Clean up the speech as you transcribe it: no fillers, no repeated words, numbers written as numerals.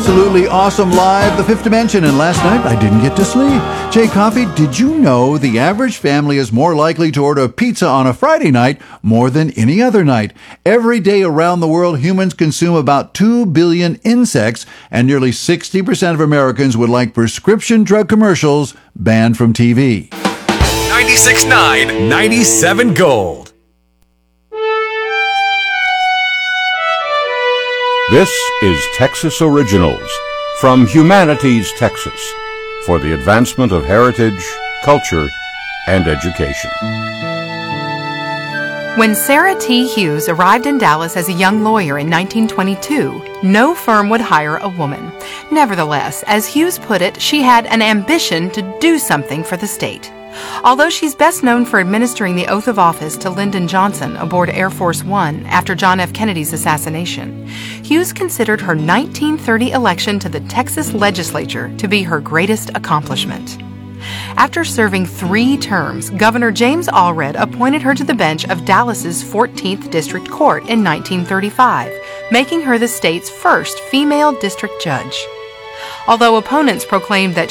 Absolutely awesome live, The Fifth Dimension, and last night I didn't get to sleep. Jay Coffey, did you know the average family is more likely to order pizza on a Friday night more than any other night? Every day around the world, humans consume about 2 billion insects, and nearly 60% of Americans would like prescription drug commercials banned from TV. 96.9, 97 Gold. This is Texas Originals from Humanities, Texas, for the advancement of heritage, culture, and education. When Sarah T. Hughes arrived in Dallas as a young lawyer in 1922, no firm would hire a woman. Nevertheless, as Hughes put it, she had an ambition to do something for the state. Although she's best known for administering the oath of office to Lyndon Johnson aboard Air Force One after John F. Kennedy's assassination, Hughes considered her 1930 election to the Texas legislature to be her greatest accomplishment. After serving 3 terms, Governor James Allred appointed her to the bench of Dallas's 14th District Court in 1935, making her the state's first female district judge. Although opponents proclaimed that